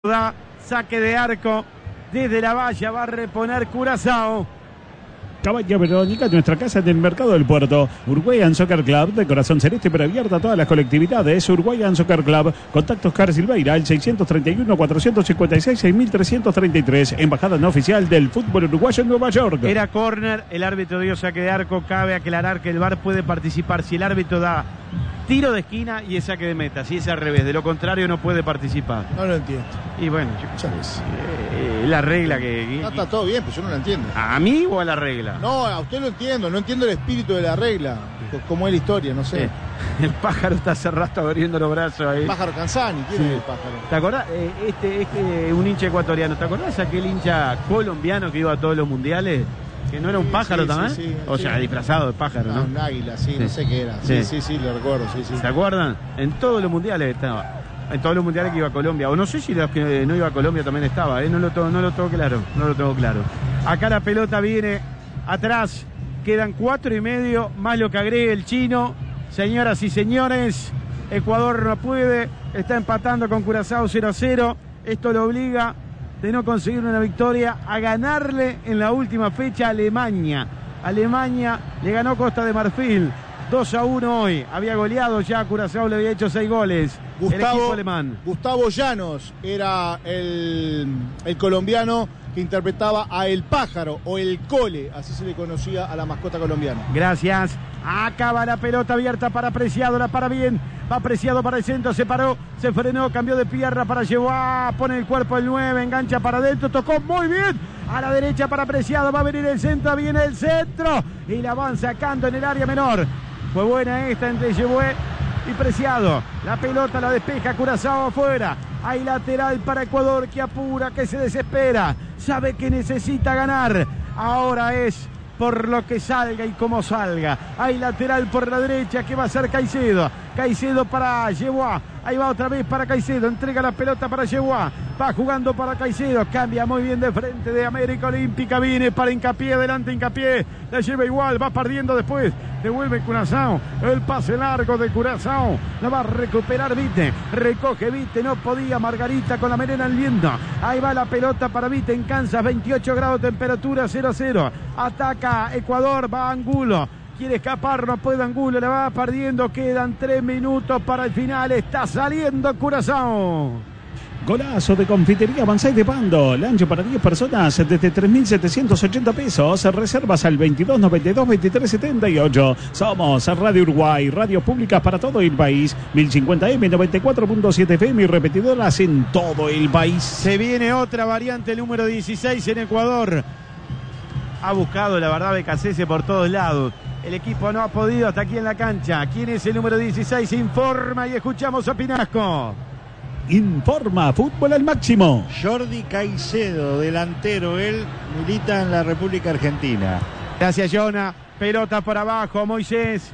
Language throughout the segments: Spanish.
Da saque de arco desde la valla, va a reponer Curazao. Cabaña Verónica, nuestra casa del Mercado del Puerto. Uruguayan Soccer Club, de corazón celeste pero abierta a todas las colectividades. Uruguayan Soccer Club, contactos Car Silveira, el 631-456-6333. Embajada no oficial del fútbol uruguayo en Nueva York. Era córner, el árbitro dio saque de arco. Cabe aclarar que el VAR puede participar si el árbitro da tiro de esquina y es saque de meta. Si es al revés, de lo contrario no puede participar. No lo entiendo. Y bueno, la regla que... No, está todo bien, pero yo no lo entiendo. ¿A mí o a la regla? No, a usted lo entiendo, no entiendo el espíritu de la regla. Cómo es la historia, no sé. El pájaro está hace rato abriendo los brazos ahí. El pájaro Canzani, ¿quién es el pájaro? ¿Te acordás? Un hincha ecuatoriano. ¿Te acordás aquel hincha colombiano que iba a todos los mundiales? Que no era un pájaro también. Sí, o sea, disfrazado de pájaro, ¿no? Un águila, sí, no sé qué era. Sí, lo recuerdo, sí. ¿Se acuerdan? En todos los mundiales estaba. En todos los mundiales que iba a Colombia. O no sé si los que no iba a Colombia también estaba, ¿eh? No lo tengo claro. Acá la pelota viene atrás. Quedan 4:30, más lo que agregue el chino. Señoras y señores, Ecuador no puede. Está empatando con Curazao 0-0. Esto lo obliga, de no conseguir una victoria, a ganarle en la última fecha a Alemania. Alemania le ganó Costa de Marfil 2-1 hoy. Había goleado ya a Curazao, le había hecho 6 goles. El equipo alemán. Gustavo Llanos era el colombiano que interpretaba a El Pájaro o El Cole, así se le conocía a la mascota colombiana. Gracias. Acaba la pelota abierta para Preciado, la para bien. Va Preciado para el centro, se paró, se frenó, cambió de pierna para llevar, pone el cuerpo el 9, engancha para adentro, tocó muy bien. A la derecha para Preciado, va a venir el centro, viene el centro y la van sacando en el área menor. Fue buena esta entre Yebué y Preciado. La pelota la despeja Curazao afuera. Hay lateral para Ecuador que apura, que se desespera. Sabe que necesita ganar. Ahora es por lo que salga y como salga. Hay lateral por la derecha que va a ser Caicedo. Caicedo para Yebuá. Ahí va otra vez para Caicedo. Entrega la pelota para Yebuá. Va jugando para Caicedo. Cambia muy bien de frente de América Olímpica. Viene para Hincapié. Adelante Hincapié. La lleva igual. Va perdiendo después. Devuelve Curazao. El pase largo de Curazao. La va a recuperar Vite. Recoge Vite. No podía Margarita con la melena al viento. Ahí va la pelota para Vite en Kansas. 28 grados temperatura. 0-0. Ataca Ecuador. Va Angulo. Quiere escapar, no puede Angulo, la va perdiendo, quedan 3 minutos para el final, está saliendo Curazao. Golazo de Confitería Banzai de Pando. Lancho para 10 personas desde 3.780 pesos. Reservas al 2292-2378. Somos Radio Uruguay, radios públicas para todo el país. 1050M, 94.7 FM y repetidoras en todo el país. Se viene otra variante, el número 16 en Ecuador. Ha buscado, la verdad, Becasese por todos lados. El equipo no ha podido hasta aquí en la cancha. ¿Quién es el número 16? Informa y escuchamos a Pinasco. Informa Fútbol al Máximo. Jordi Caicedo, delantero. Él milita en la República Argentina. Gracias, Jonah. Pelota por abajo. Moisés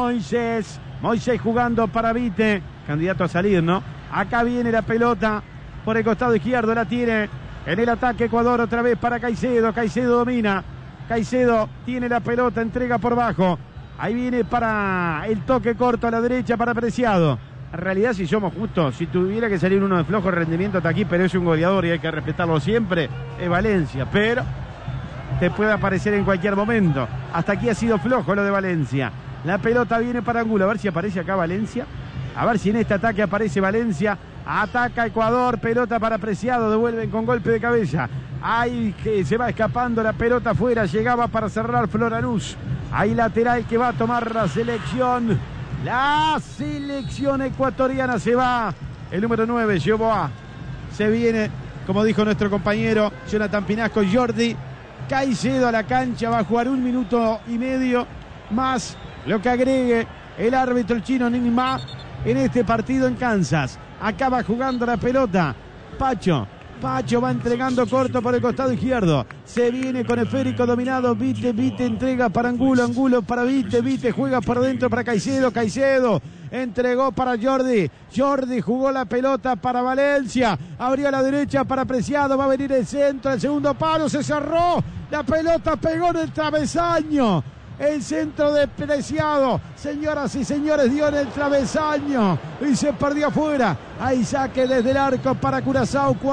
jugando para Vite. Candidato a salir, ¿no? Acá viene la pelota por el costado izquierdo. La tiene en el ataque Ecuador otra vez para Caicedo. Caicedo domina. Caicedo tiene la pelota, entrega por bajo. Ahí viene para el toque corto a la derecha para Preciado. En realidad, si somos justos, si tuviera que salir uno de flojo rendimiento hasta aquí, pero es un goleador y hay que respetarlo siempre, es Valencia. Pero te puede aparecer en cualquier momento. Hasta aquí ha sido flojo lo de Valencia. La pelota viene para Angulo. A ver si aparece acá Valencia. A ver si en este ataque aparece Valencia. Ataca Ecuador, pelota para Preciado, devuelven con golpe de cabeza. Ahí que se va escapando la pelota afuera, llegaba para cerrar Floranús. Ahí lateral que va a tomar la selección. La selección ecuatoriana se va. El número 9, Yebuá. Se viene, como dijo nuestro compañero Jonathan Pinasco, Jordi Caicedo a la cancha. Va a jugar 1 minuto y medio más lo que agregue el árbitro el chino Ningma en este partido en Kansas. Acaba jugando la pelota Pacho va entregando corto por el costado izquierdo. Se viene con esférico dominado. Vite entrega para Angulo para Vite juega por dentro para Caicedo entregó para Jordi jugó la pelota para Valencia. Abrió a la derecha para Preciado. Va a venir el centro, el segundo palo, se cerró. La pelota pegó en el travesaño. El centro de Preciado, señoras y señores, dio en el travesaño y se perdió afuera. Hay saque desde el arco para Curazao.